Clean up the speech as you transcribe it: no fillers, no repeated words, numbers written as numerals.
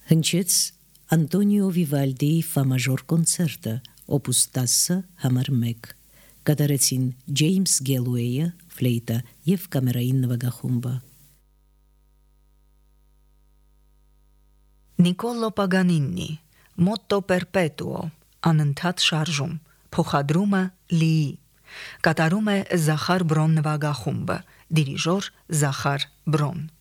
Հնչեց Անտոնիո Վիվալդիի Ֆա մաժոր կոնցերտը, օպուս 10 համար 1, կատարեցին Ջեյմս Գելուեյը, ֆլեյտա և կամերային նվագախումբը։ Նիկոլո Պագանինի Մոտտո պերպետուո, անընդհատ շարժում, փոխադրումը լիի, կատարում է Զախար Բրոն նվագախումբը, դիրիժոր Զախար Բրոն։